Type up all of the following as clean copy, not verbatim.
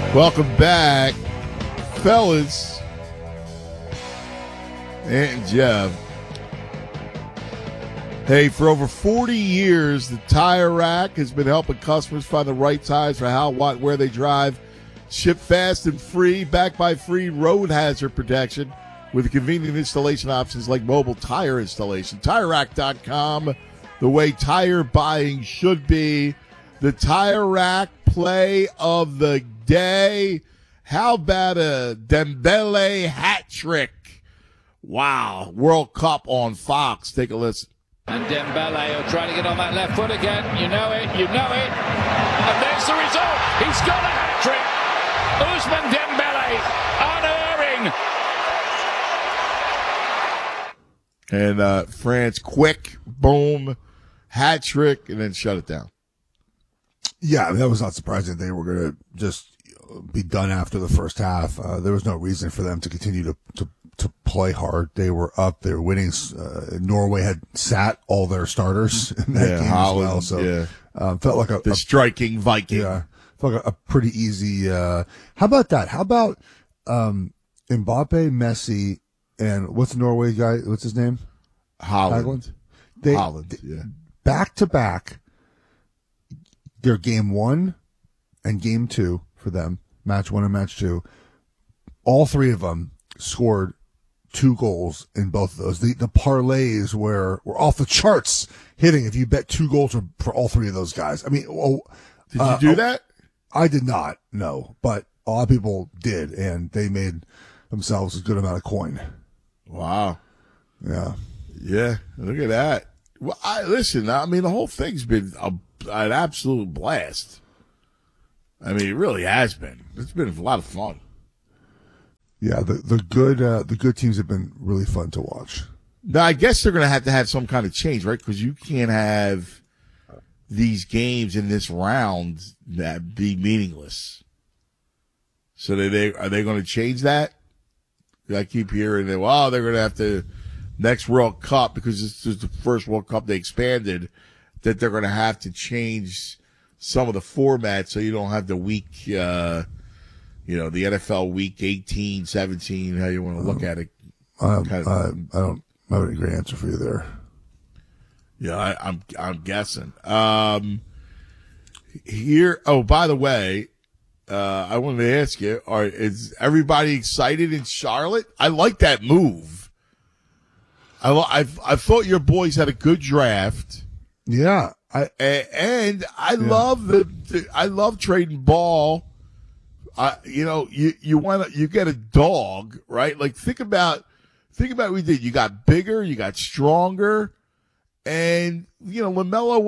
Welcome back, fellas. And Jeff. Hey, for over 40 years, the Tire Rack has been helping customers find the right tires for how, what, where they drive. Ship fast and free, backed by free road hazard protection with convenient installation options like mobile tire installation. TireRack.com, the way tire buying should be. The Tire Rack play of the day. How about a Dembele hat trick? Wow. World Cup on Fox. Take a listen. And Dembele will try to get on that left foot again. You know it. And there's the result. He's got a hat trick. Ousmane Dembele, unerring. And France, quick, boom, hat trick, and then shut it down. Yeah, that was not surprising. They were going to just be done after the first half. There was no reason for them to continue to play hard. They were up. They were winning. Norway had sat all their starters in that game Holland, as well. So felt like the striking Viking. Yeah, felt like a pretty easy. How about that? How about Mbappe, Messi, and what's the Norway guy? What's his name? Holland. Holland. Yeah. Back to back. Their game 1 and game 2 for them, match 1 and match 2. All three of them scored 2 goals in both of those. The parlays were off the charts hitting if you bet 2 goals for all three of those guys. I mean, did you do that? I did not, no, but a lot of people did, and they made themselves a good amount of coin. Wow. Yeah. Yeah, look at that. Well, the whole thing's been an absolute blast. I mean, it really has been. It's been a lot of fun. Yeah, the good teams have been really fun to watch. Now, I guess they're going to have some kind of change, right? Because you can't have these games in this round that be meaningless. So are they going to change that? I keep hearing that, well, they're going to have to, next World Cup, because this is the first World Cup they expanded, that they're going to have to change some of the formats so you don't have the week, the NFL week 18, 17, how you want to look at it. I don't have any great answer for you there. Yeah, I'm guessing. Here, oh, by the way, I wanted to ask you, is everybody excited in Charlotte? I like that move. I thought your boys had a good draft. Yeah. I love I love trading ball. You get a dog, right? Like think about what we did. You got bigger, you got stronger, and LaMelo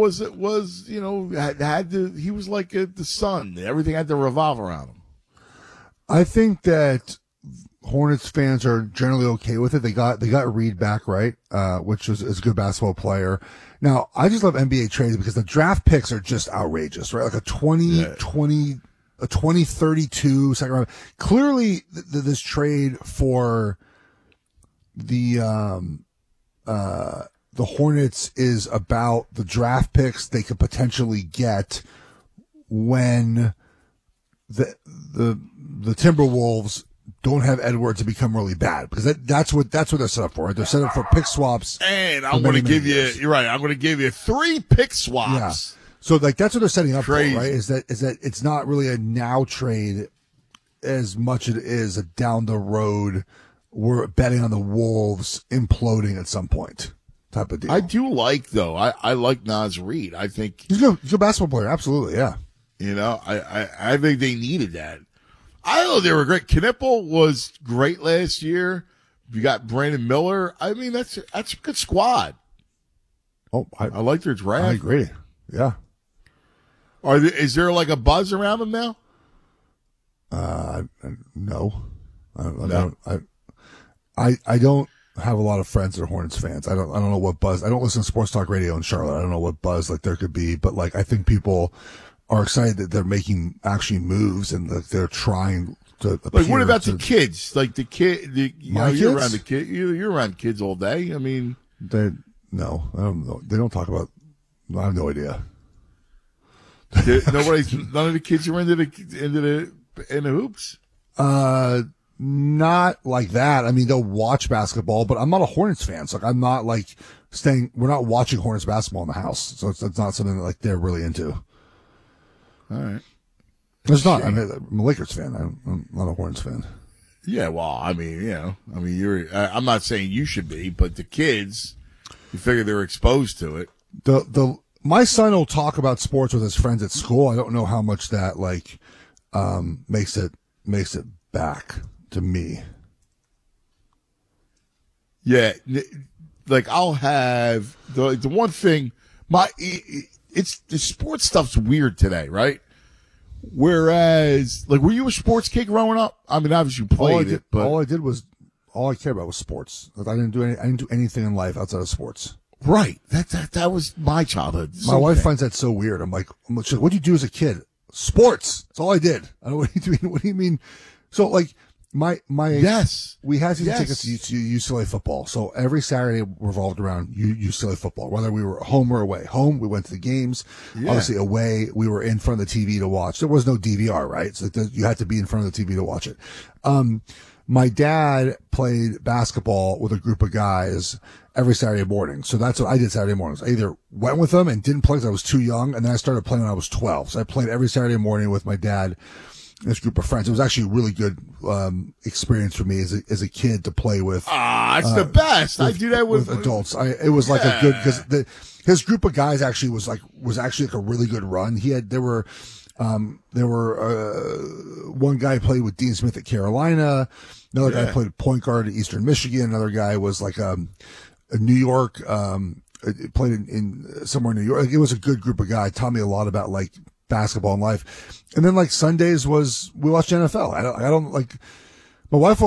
he was like the sun. Everything had to revolve around him. I think that Hornets fans are generally okay with it. They got Reed back, right? Which is a good basketball player. Now, I just love NBA trades because the draft picks are just outrageous, right? Like a 2032 second round. Clearly, this trade for the Hornets is about the draft picks they could potentially get when the Timberwolves don't have Edwards to become really bad, because that's what they're set up for. Right? They're set up for pick swaps. And I'm going to give you, you're right. I'm going to give you 3 pick swaps. Yeah. So that's what they're setting up Crazy. for, right? Is that it's not really a now trade as much as it is a down the road. We're betting on the Wolves imploding at some point type of deal. I do like, though. I like Naz Reid. I think he's a good basketball player. Absolutely. Yeah. I think they needed that. I know they were great. Knipple was great last year. You got Brandon Miller. I mean, that's a good squad. Oh, I like their draft. I agree. Yeah. Is there like a buzz around them now? No. I don't have a lot of friends that are Hornets fans. I don't know what buzz. I don't listen to sports talk radio in Charlotte. I don't know what buzz like there could be, but like I think people are excited that they're making actually moves and that they're trying to. Like, what about the kids? Like the kid, you're around kids? the kid. You're around kids all day. I mean, I don't know. They don't talk about. I have no idea. None of the kids are into the in the hoops? Not like that. I mean, they'll watch basketball, but I'm not a Hornets fan. So like, I'm not like we're not watching Hornets basketball in the house. So it's not something that like they're really into. All right. It's not. I'm a Lakers fan. I'm not a Hornets fan. Yeah, well, I mean, I'm not saying you should be, but the kids, you figure they're exposed to it. My son will talk about sports with his friends at school. I don't know how much that like makes it back to me. Yeah, like I'll have the one thing. The sports stuff's weird today, right? Whereas, like, were you a sports kid growing up? I mean, obviously you played it, but all I cared about was sports. Like, I didn't do anything in life outside of sports. Right. That was my childhood. My wife finds that so weird. I'm like, she's like, what did you do as a kid? Sports. That's all I did. I don't know what do you mean. What do you mean? So like my yes, we had season tickets to UCLA football. So every Saturday revolved around UCLA football, whether we were home or away. Home, we went to the games. Yeah. Obviously away, we were in front of the TV to watch. There was no DVR, right? So you had to be in front of the TV to watch it. My dad played basketball with a group of guys every Saturday morning. So that's what I did Saturday mornings. I either went with them and didn't play because I was too young, and then I started playing when I was 12. So I played every Saturday morning with my dad and this group of friends. It was actually a really good experience for me as a kid to play with. It's the best. I do that with adults. It was like a good, because his group of guys actually was actually like a really good run. There were one guy played with Dean Smith at Carolina. Another guy played point guard at Eastern Michigan. Another guy was like a New York, played in somewhere in New York. Like, it was a good group of guys. Taught me a lot about like basketball and life. And then like Sundays we watched NFL. I don't like, my wife